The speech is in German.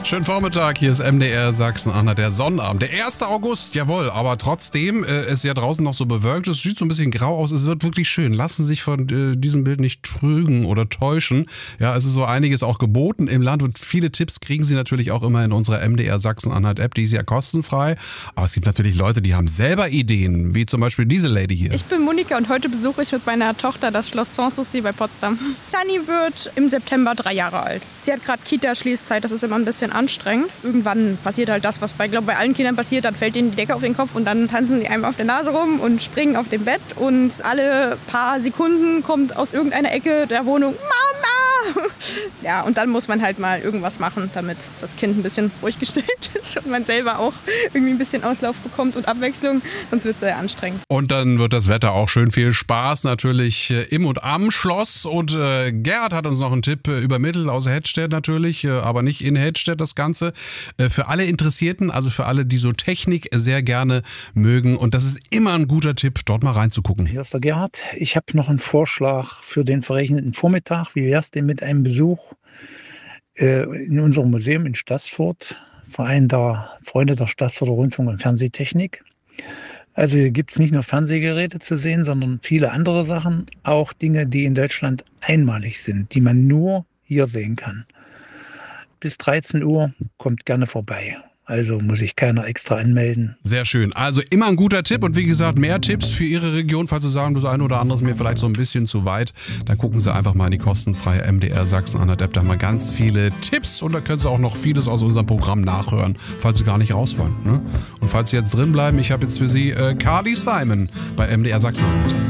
Schönen Vormittag, hier ist MDR Sachsen-Anhalt, der Sonnabend. Der 1. August, jawohl, aber trotzdem ist ja draußen noch so bewölkt, es sieht so ein bisschen grau aus, es wird wirklich schön. Lassen Sie sich von diesem Bild nicht trügen oder täuschen. Ja, es ist so einiges auch geboten im Land und viele Tipps kriegen Sie natürlich auch immer in unserer MDR Sachsen-Anhalt-App, die ist ja kostenfrei. Aber es gibt natürlich Leute, die haben selber Ideen, wie zum Beispiel diese Lady hier. Ich bin Monika und heute besuche ich mit meiner Tochter das Schloss Sanssouci bei Potsdam. Sunny wird im September 3 Jahre alt. Sie hat gerade Kita-Schließzeit, das ist immer ein bisschen anstrengend. Irgendwann passiert halt das, was bei allen Kindern passiert, dann fällt ihnen die Decke auf den Kopf und dann tanzen die einem auf der Nase rum und springen auf dem Bett und alle paar Sekunden kommt aus irgendeiner Ecke der Wohnung Mama! Ja, und dann muss man halt mal irgendwas machen, damit das Kind ein bisschen ruhig gestellt ist und man selber auch irgendwie ein bisschen Auslauf bekommt und Abwechslung, sonst wird es sehr anstrengend. Und dann wird das Wetter auch schön, viel Spaß natürlich im und am Schloss. Und Gerhard hat uns noch einen Tipp übermittelt aus Hedstedt natürlich, aber nicht in Hedstedt das Ganze. Für alle Interessierten, also für alle, die so Technik sehr gerne mögen. Und das ist immer ein guter Tipp, dort mal reinzugucken. Hier ist der Gerhard. Ich habe noch einen Vorschlag für den verregneten Vormittag. Wie wäre es denn mit einem Besuch in unserem Museum in Stassfurt, Verein der Freunde der Stassfurter Rundfunk- und Fernsehtechnik. Also hier gibt es nicht nur Fernsehgeräte zu sehen, sondern viele andere Sachen, auch Dinge, die in Deutschland einmalig sind, die man nur hier sehen kann. Bis 13 Uhr kommt gerne vorbei. Also muss sich keiner extra anmelden. Sehr schön. Also immer ein guter Tipp und wie gesagt, mehr Tipps für Ihre Region. Falls Sie sagen, das eine oder andere ist mir vielleicht so ein bisschen zu weit, dann gucken Sie einfach mal in die kostenfreie MDR Sachsen-Anhalt-App. Da haben wir ganz viele Tipps und da können Sie auch noch vieles aus unserem Programm nachhören, falls Sie gar nicht raus wollen. Ne? Und falls Sie jetzt drin bleiben, ich habe jetzt für Sie Carly Simon bei MDR Sachsen-Anhalt.